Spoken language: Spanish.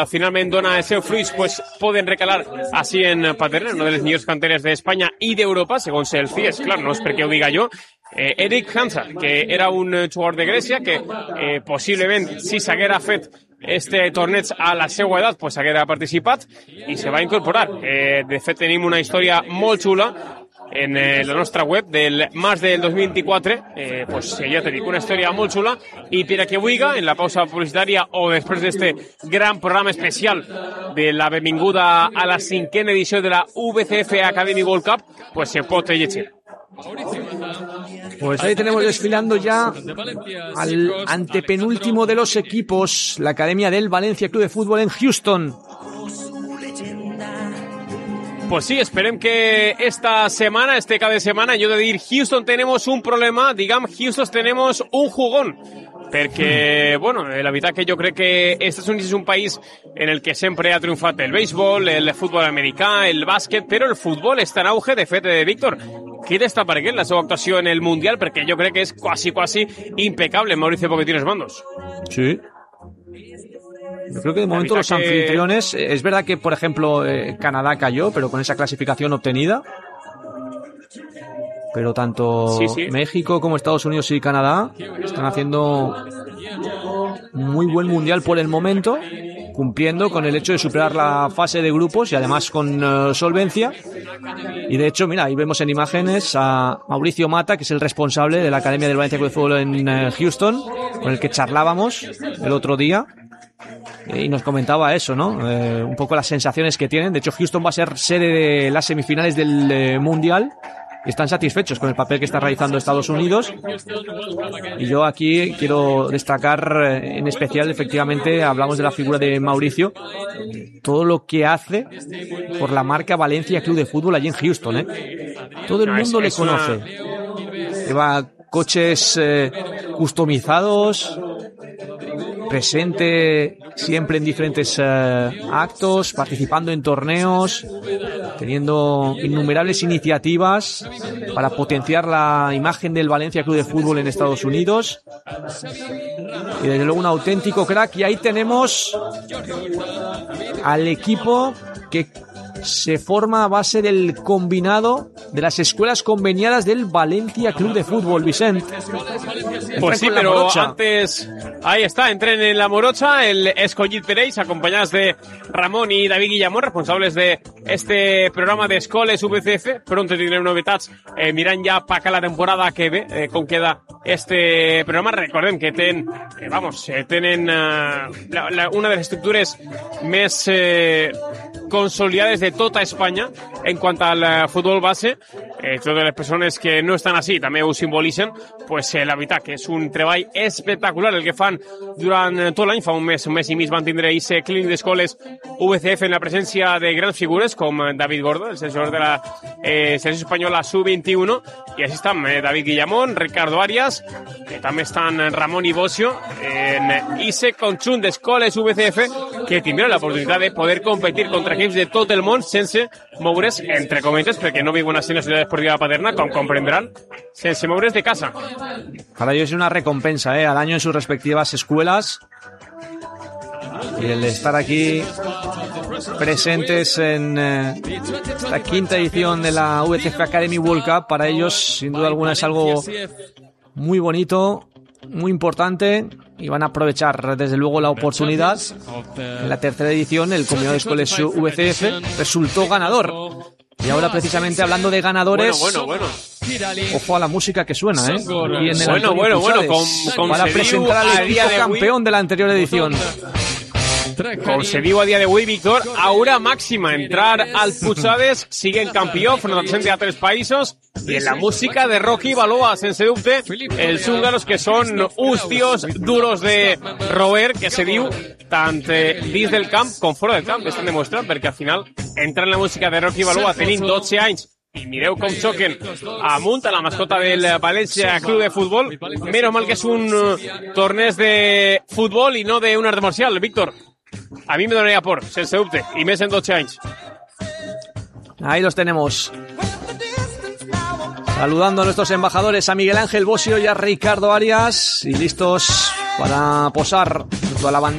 finalment dona els seus fruits, pues, poden recalar així en Paterna, una de les millors canteres d'Espanya i d'Europa, segons el CIES. Clar, no és perquè ho diga jo. Eric Hansa, que era un jugador de Grècia, que possiblement, si s'haguera fet este torneig a la seva edat, pues haguera participat i se va incorporar. De fet, tenim una història molt xula en la nostra web del març del 2024, pues ja te dic, una història molt xula, i per a que vulga, en la pausa publicitària o després d'este gran programa especial de la benvinguda a la 5ª edició de la VCF Academy World Cup, pues se pot llegir. Pues ahí tenemos desfilando ya al antepenúltimo de los equipos, la Academia del Valencia Club de Fútbol en Houston. Pues sí, esperem que esta semana, este cada semana, yo de dir Houston tenemos un problema, digam Houston tenemos un jugón, perquè, bueno, la veritat que jo crec que Estats Units és un país en el que sempre ha triomfat el béisbol, el futbol americà, el bàsquet, però el futbol està en auge. De fet, Víctor, què destapa per aquí la seva actuació en el Mundial? Perquè jo crec que és quasi impecable, Mauricio Pochettino Mandos. Sí. Yo creo que de momento los anfitriones, es verdad que, por ejemplo, Canadá cayó, pero con esa clasificación obtenida. Pero tanto México como Estados Unidos y Canadá están haciendo muy buen mundial por el momento, cumpliendo con el hecho de superar la fase de grupos y además con solvencia. Y de hecho, mira, ahí vemos en imágenes a Mauricio Mata, que es el responsable de la Academia del Valencia Club de Fútbol en Houston, con el que charlábamos el otro día. Y nos comentaba eso, ¿no? Un poco las sensaciones que tienen. De hecho, Houston va a ser sede de las semifinales del Mundial. Y están satisfechos con el papel que está realizando Estados Unidos. Y yo aquí quiero destacar en especial, efectivamente, hablamos de la figura de Mauricio, todo lo que hace por la marca Valencia Club de Fútbol allí en Houston, ¿eh? Todo el mundo le conoce. Lleva coches customizados, presente siempre en diferentes actos, participando en torneos, teniendo innumerables iniciativas para potenciar la imagen del Valencia Club de Fútbol en Estados Unidos. Y desde luego un auténtico crack. Y ahí tenemos al equipo que se forma a base del combinado de las escuelas conveniadas del Valencia Club de Fútbol, Vicent. Pues sí, pero antes, ahí está, entren en la Morocha, el Escollit Pereis, acompañados de Ramón y David Guillamón, responsables de este programa de Escoles VCF. Pronto tindrem novetats, mirant ja pa acá la temporada que ve, com queda este programa. Recordem que tenen una de les estructures més consolidades de tota Espanya en quant al futbol base. Totes les persones que no estan així també ho simbolitzen. Pues la veritat que és un treball espectacular el que fan durant tot l'any. Fa un mes i mig van tindre aquest clínic d'escoles VCF en la presència de grans figures com David Gordo, el seleccionador de la selecció espanyola sub-21, i així estan David Guillamón, Ricardo Arias, que també estan Ramon i Bocio en aquest conjunt d'escoles VCF que tindran l'oportunitat de poder competir contra equips de tot el món sense moure's, entre cometes, perquè no viuen així en la ciutat esportiva Paterna, com comprendrán, sense moure's de casa. Para ellos es una recompensa, al año en sus respectivas escuelas, y el estar aquí presentes en esta quinta edición de la VCF Academy World Cup, para ellos sin duda alguna es algo muy bonito, muy importante, y van a aprovechar desde luego la oportunidad. En la tercera edición el combinado de escuelas VCF resultó ganador. Y ahora precisamente hablando de ganadores, bueno. Ojo a la música que suena, ¿eh? Y en el bueno, para presentar al equipo campeón de la anterior edición. Com se diu a dia d'avui, Víctor, aura màxima. Entrar al Puigades, siguen campió front a 303 països, i en la música de Rocky Balboa, sense dubte, els húngaros que són uns tios duros de roer, que se diu tant dins del camp com fora del camp. Estan demostrant, perquè al final entrar en la música de Rocky Balboa tenint 12 anys i mireu com xoquen amunt a la mascota del València Club de Futbol. Menos mal que és un torneig de futbol i no d'un art marcial, Víctor. A mí me donaría por, sense dubte, y més en 12 anys. Ahí los tenemos. Saludando a nuestros embajadores, a Miguel Ángel Bocio y a Ricardo Arias, y listos para posar junto a la bandera